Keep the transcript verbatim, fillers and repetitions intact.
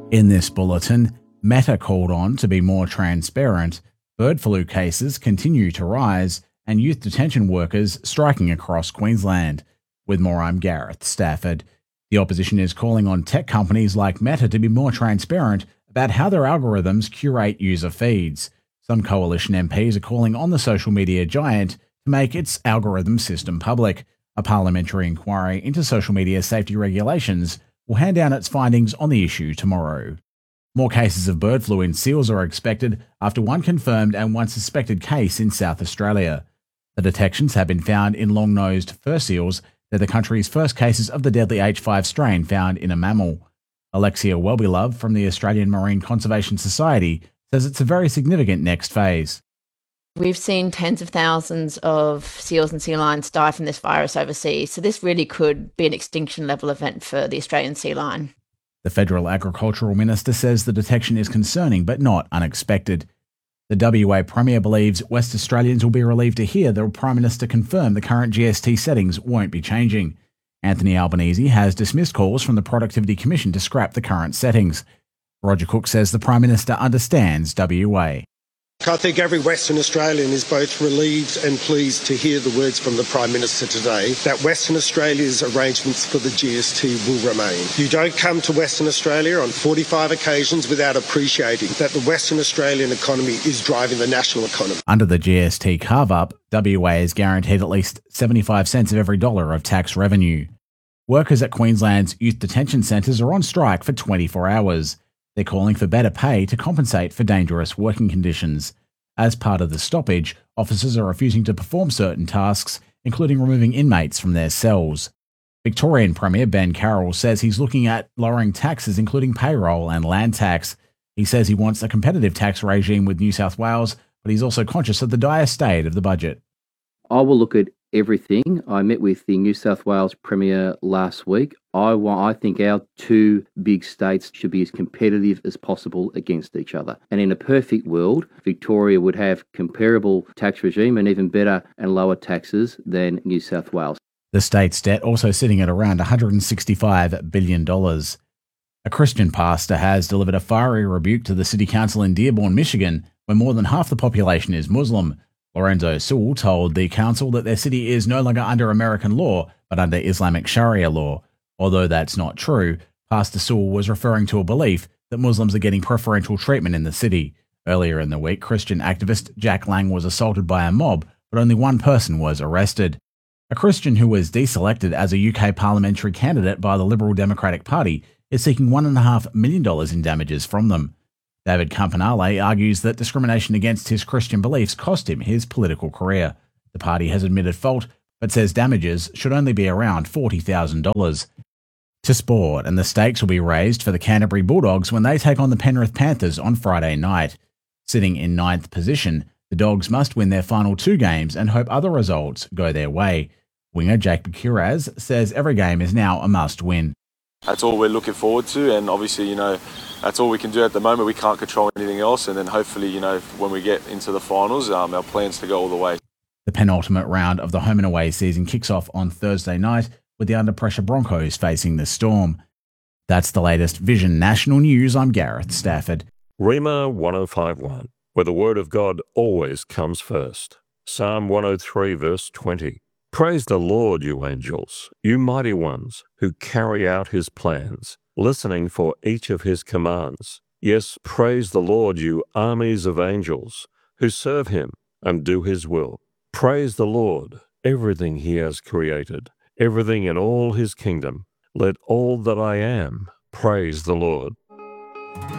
In this bulletin, Meta called on to be more transparent, bird flu cases continue to rise, and youth detention workers striking across Queensland. With more, I'm Gareth Stafford. The opposition is calling on tech companies like Meta to be more transparent about how their algorithms curate user feeds. Some coalition M Ps are calling on the social media giant to make its algorithm system public. A parliamentary inquiry into social media safety regulations will hand down its findings on the issue tomorrow. More cases of bird flu in seals are expected after one confirmed and one suspected case in South Australia. The detections have been found in long-nosed fur seals. They're the country's first cases of the deadly H five strain found in a mammal. Alexia Wellbelove from the Australian Marine Conservation Society says it's a very significant next phase. We've seen tens of thousands of seals and sea lions die from this virus overseas, so this really could be an extinction level event for the Australian sea lion. The Federal Agricultural Minister says the detection is concerning but not unexpected. The W A Premier believes West Australians will be relieved to hear the Prime Minister confirm the current G S T settings won't be changing. Anthony Albanese has dismissed calls from the Productivity Commission to scrap the current settings. Roger Cook says the Prime Minister understands W A. I think every Western Australian is both relieved and pleased to hear the words from the Prime Minister today that Western Australia's arrangements for the G S T will remain. You don't come to Western Australia on forty-five occasions without appreciating that the Western Australian economy is driving the national economy. Under the G S T carve-up, W A is guaranteed at least seventy-five cents of every dollar of tax revenue. Workers at Queensland's youth detention centres are on strike for twenty-four hours. They're calling for better pay to compensate for dangerous working conditions. As part of the stoppage, officers are refusing to perform certain tasks, including removing inmates from their cells. Victorian Premier Ben Carroll says he's looking at lowering taxes, including payroll and land tax. He says he wants a competitive tax regime with New South Wales, but he's also conscious of the dire state of the budget. I will look at everything. I met with the New South Wales Premier last week. I want, I think our two big states should be as competitive as possible against each other. And in a perfect world, Victoria would have comparable tax regime and even better and lower taxes than New South Wales. The state's debt also sitting at around one hundred sixty-five billion dollars. A Christian pastor has delivered a fiery rebuke to the city council in Dearborn, Michigan, where more than half the population is Muslim. Lorenzo Sewell told the council that their city is no longer under American law, but under Islamic Sharia law. Although that's not true, Pastor Sewell was referring to a belief that Muslims are getting preferential treatment in the city. Earlier in the week, Christian activist Jack Lang was assaulted by a mob, but only one person was arrested. A Christian who was deselected as a U K parliamentary candidate by the Liberal Democratic Party is seeking one point five million dollars in damages from them. David Campanale argues that discrimination against his Christian beliefs cost him his political career. The party has admitted fault, but says damages should only be around forty thousand dollars. To sport, and the stakes will be raised for the Canterbury Bulldogs when they take on the Penrith Panthers on Friday night. Sitting in ninth position, the Dogs must win their final two games and hope other results go their way. Winger Jake Bukuraz says every game is now a must-win. That's all we're looking forward to, and obviously, you know, that's all we can do at the moment. We can't control anything else, and then hopefully, you know, when we get into the finals, um, our plan's to go all the way. The penultimate round of the home and away season kicks off on Thursday night, with the under-pressure Broncos facing the Storm. That's the latest Vision National News. I'm Gareth Stafford. Rhema one oh five one, where the word of God always comes first. Psalm one oh three, verse twenty. Praise the Lord, you angels, you mighty ones, who carry out his plans, listening for each of his commands. Yes, praise the Lord, you armies of angels, who serve him and do his will. Praise the Lord, everything he has created, everything in all his kingdom. Let all that I am praise the Lord.